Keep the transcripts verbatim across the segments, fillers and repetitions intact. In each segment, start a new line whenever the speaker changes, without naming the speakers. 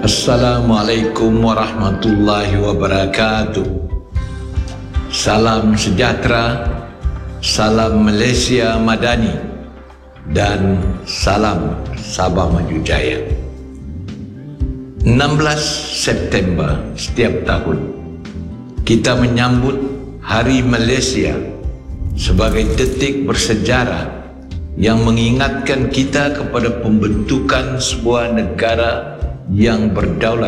Assalamualaikum warahmatullahi wabarakatuh. Salam sejahtera, salam Malaysia Madani, dan salam Sabah Maju Jaya. enam belas September setiap tahun kita menyambut Hari Malaysia sebagai detik bersejarah yang mengingatkan kita kepada pembentukan sebuah negara yang berdaulat,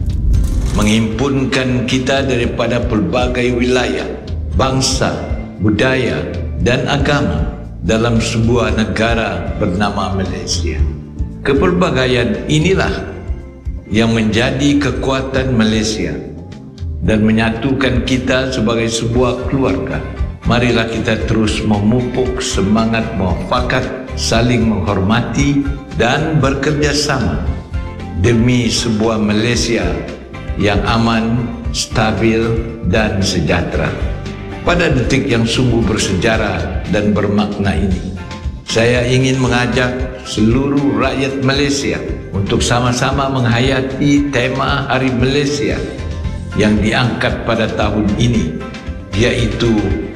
menghimpunkan kita daripada pelbagai wilayah, bangsa, budaya dan agama dalam sebuah negara bernama Malaysia. Kepelbagaian inilah yang menjadi kekuatan Malaysia dan menyatukan kita sebagai sebuah keluarga. Marilah kita terus memupuk semangat muafakat, saling menghormati dan bekerja sama demi sebuah Malaysia yang aman, stabil dan sejahtera. Pada detik yang sungguh bersejarah dan bermakna ini, saya ingin mengajak seluruh rakyat Malaysia untuk sama-sama menghayati tema Hari Malaysia yang diangkat pada tahun ini, yaitu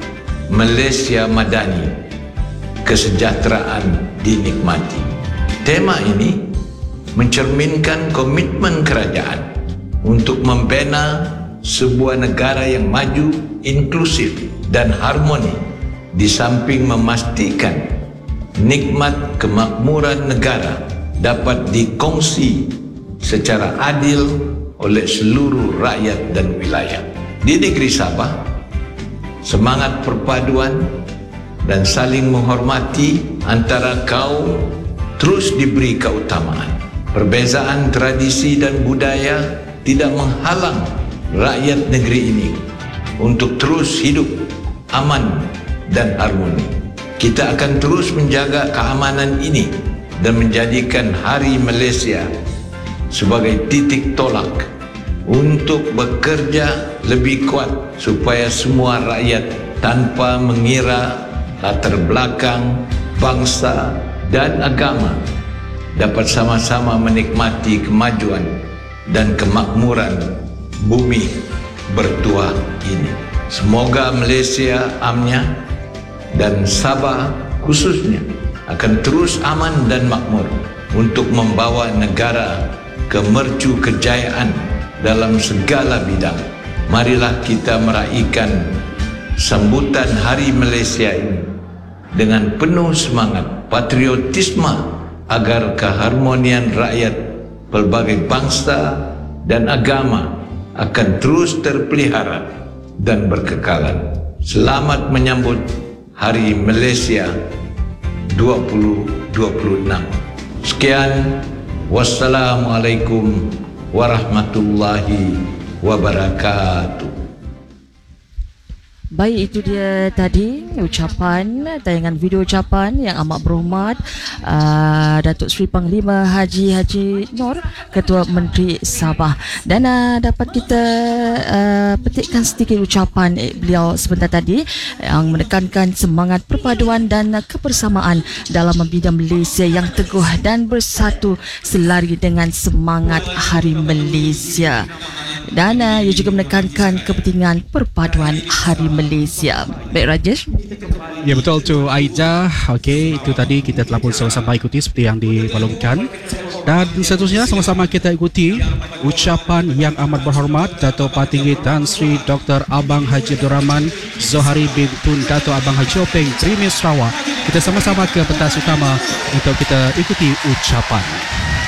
Malaysia Madani, kesejahteraan dinikmati. Tema ini mencerminkan komitmen kerajaan untuk membina sebuah negara yang maju, inklusif dan harmoni, di samping memastikan nikmat kemakmuran negara dapat dikongsi secara adil oleh seluruh rakyat dan wilayah. Di negeri Sabah, semangat perpaduan dan saling menghormati antara kaum terus diberi keutamaan. Perbezaan tradisi dan budaya tidak menghalang rakyat negeri ini untuk terus hidup aman dan harmoni. Kita akan terus menjaga keamanan ini dan menjadikan Hari Malaysia sebagai titik tolak untuk bekerja lebih kuat supaya semua rakyat tanpa mengira latar belakang, bangsa dan agama dapat sama-sama menikmati kemajuan dan kemakmuran bumi bertuah ini. Semoga Malaysia amnya dan Sabah khususnya akan terus aman dan makmur untuk membawa negara ke mercu kejayaan dalam segala bidang. Marilah kita meraihkan sambutan Hari Malaysia ini dengan penuh semangat patriotisme agar keharmonian rakyat pelbagai bangsa dan agama akan terus terpelihara dan berkekalan. Selamat menyambut Hari Malaysia dua ribu dua puluh enam. Sekian, wassalamualaikum warahmatullahi wabarakatuh.
Baik, itu dia tadi ucapan, tayangan video ucapan yang amat berhormat uh, Datuk Seri Panglima Haji Haji Nur, Ketua Menteri Sabah. Dan uh, dapat kita uh, petikkan sedikit ucapan eh, beliau sebentar tadi yang menekankan semangat perpaduan dan uh, kebersamaan dalam membina Malaysia yang teguh dan bersatu selari dengan semangat Hari Malaysia. Dan uh, ia juga menekankan kepentingan perpaduan Hari Malaysia. Baik, Rajesh.
Ya, betul tu Aida. Okey, itu tadi kita telah pun sama-sama ikuti seperti yang dibalungkan. Dan seterusnya sama-sama kita ikuti ucapan yang amat berhormat Dato' Patinggi Tan Sri Doktor Abang Haji Abdul Rahman Zohari bin Tun Dato' Abang Haji Openg Premier Sarawak. Kita sama-sama ke pentas utama untuk kita ikuti ucapan.